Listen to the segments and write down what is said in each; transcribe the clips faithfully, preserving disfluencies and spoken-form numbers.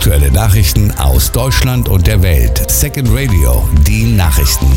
Aktuelle Nachrichten aus Deutschland und der Welt. Second Radio, die Nachrichten.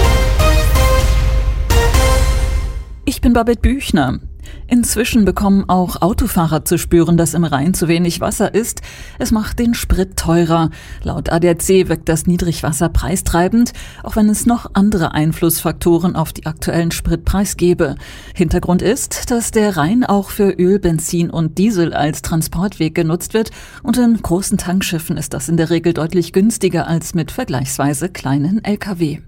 Ich bin Babette Büchner. Inzwischen bekommen auch Autofahrer zu spüren, dass im Rhein zu wenig Wasser ist. Es macht den Sprit teurer. Laut A D A C wirkt das Niedrigwasser preistreibend, auch wenn es noch andere Einflussfaktoren auf die aktuellen Spritpreis gebe. Hintergrund ist, dass der Rhein auch für Öl, Benzin und Diesel als Transportweg genutzt wird und in großen Tankschiffen ist das in der Regel deutlich günstiger als mit vergleichsweise kleinen L K W.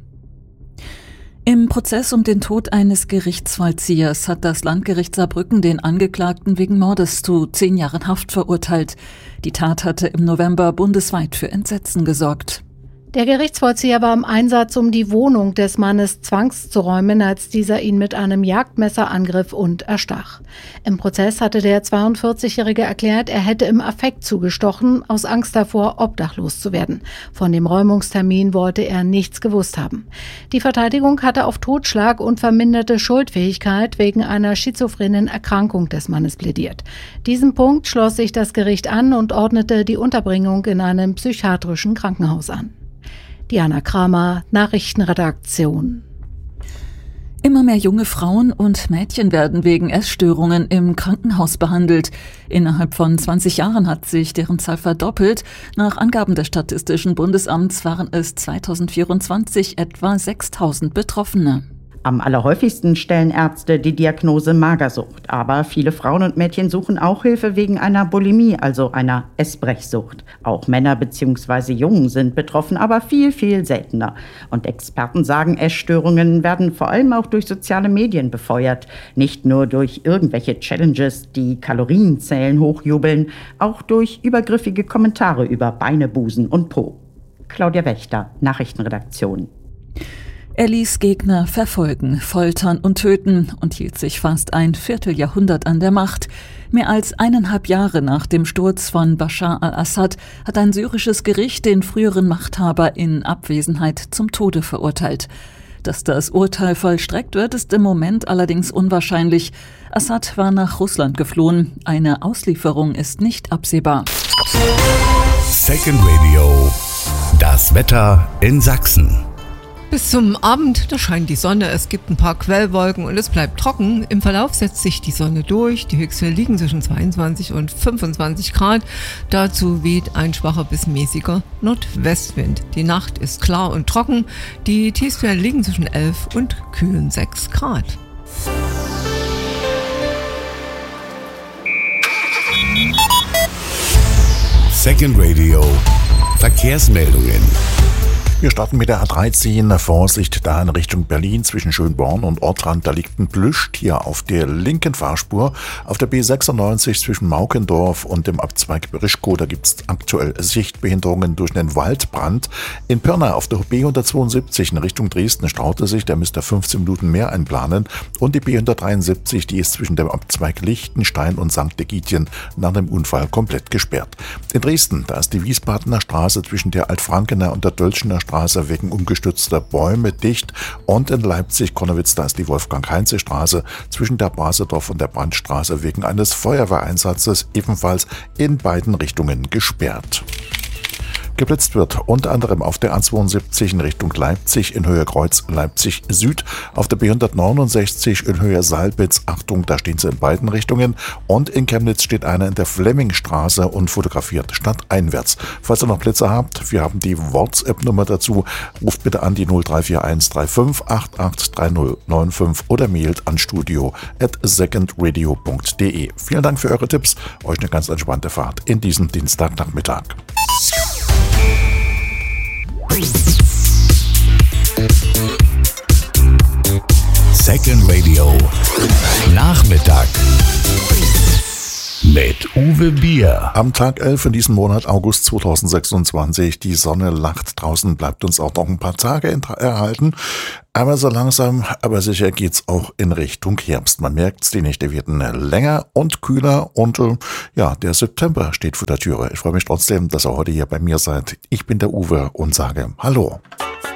Im Prozess um den Tod eines Gerichtsvollziehers hat das Landgericht Saarbrücken den Angeklagten wegen Mordes zu zehn Jahren Haft verurteilt. Die Tat hatte im November bundesweit für Entsetzen gesorgt. Der Gerichtsvollzieher war im Einsatz, um die Wohnung des Mannes zwangszuräumen, als dieser ihn mit einem Jagdmesser angriff und erstach. Im Prozess hatte der zweiundvierzigjährige erklärt, er hätte im Affekt zugestochen, aus Angst davor, obdachlos zu werden. Von dem Räumungstermin wollte er nichts gewusst haben. Die Verteidigung hatte auf Totschlag und verminderte Schuldfähigkeit wegen einer schizophrenen Erkrankung des Mannes plädiert. Diesem Punkt schloss sich das Gericht an und ordnete die Unterbringung in einem psychiatrischen Krankenhaus an. Diana Kramer, Nachrichtenredaktion. Immer mehr junge Frauen und Mädchen werden wegen Essstörungen im Krankenhaus behandelt. Innerhalb von zwanzig Jahren hat sich deren Zahl verdoppelt. Nach Angaben des Statistischen Bundesamts waren es zweitausendvierundzwanzig etwa sechstausend Betroffene. Am allerhäufigsten stellen Ärzte die Diagnose Magersucht. Aber viele Frauen und Mädchen suchen auch Hilfe wegen einer Bulimie, also einer Essbrechsucht. Auch Männer bzw. Jungen sind betroffen, aber viel, viel seltener. Und Experten sagen, Essstörungen werden vor allem auch durch soziale Medien befeuert. Nicht nur durch irgendwelche Challenges, die Kalorienzählen hochjubeln, auch durch übergriffige Kommentare über Beine, Busen und Po. Claudia Wächter, Nachrichtenredaktion. Er ließ Gegner verfolgen, foltern und töten und hielt sich fast ein Vierteljahrhundert an der Macht. Mehr als eineinhalb Jahre nach dem Sturz von Bashar al-Assad hat ein syrisches Gericht den früheren Machthaber in Abwesenheit zum Tode verurteilt. Dass das Urteil vollstreckt wird, ist im Moment allerdings unwahrscheinlich. Assad war nach Russland geflohen. Eine Auslieferung ist nicht absehbar. Second Radio, das Wetter in Sachsen. Bis zum Abend, da scheint die Sonne, es gibt ein paar Quellwolken und es bleibt trocken. Im Verlauf setzt sich die Sonne durch. Die Höchstwerte liegen zwischen zweiundzwanzig und fünfundzwanzig Grad. Dazu weht ein schwacher bis mäßiger Nordwestwind. Die Nacht ist klar und trocken. Die Tiefstwerte liegen zwischen elf und kühlen sechs Grad. Second Radio, Verkehrsmeldungen. Wir starten mit der A dreizehn, Vorsicht da in Richtung Berlin zwischen Schönborn und Ortrand. Da liegt ein Plüschtier auf der linken Fahrspur. Auf der B sechsundneunzig zwischen Maukendorf und dem Abzweig Berischkow, da gibt es aktuell Sichtbehinderungen durch einen Waldbrand. In Pirna auf der B hundertzweiundsiebzig in Richtung Dresden staute sich, da müsst ihr fünfzehn Minuten mehr einplanen. Und die B hundertdreiundsiebzig, die ist zwischen dem Abzweig Lichtenstein und Sankt Egidien nach dem Unfall komplett gesperrt. In Dresden, da ist die Wiesbadener Straße zwischen der Altfrankener und der Dölschener Straße wegen umgestürzter Bäume dicht, und in Leipzig-Konnewitz, da ist die Wolfgang-Heinze-Straße zwischen der Basedorf und der Brandstraße wegen eines Feuerwehreinsatzes ebenfalls in beiden Richtungen gesperrt. Geblitzt wird unter anderem auf der A zweiundsiebzig in Richtung Leipzig in Höhe Kreuz Leipzig Süd, auf der B hundertneunundsechzig in Höhe Salbitz, Achtung, da stehen sie in beiden Richtungen, und in Chemnitz steht einer in der Flemmingstraße und fotografiert stadteinwärts. Falls ihr noch Blitze habt, wir haben die WhatsApp-Nummer dazu, ruft bitte an die null drei vier eins drei fünf acht acht drei null neun fünf oder mailt an studio at secondradio punkt de. Vielen Dank für eure Tipps, euch eine ganz entspannte Fahrt in diesem Dienstagnachmittag. Second Radio, Nachmittag mit Uwe Bier. Am Tag elf in diesem Monat August zweitausendsechsundzwanzig, die Sonne lacht, draußen bleibt uns auch noch ein paar Tage erhalten. Aber so langsam, aber sicher geht's auch in Richtung Herbst. Man merkt's, die Nächte werden länger und kühler und äh, ja, der September steht vor der Türe. Ich freue mich trotzdem, dass ihr heute hier bei mir seid. Ich bin der Uwe und sage Hallo.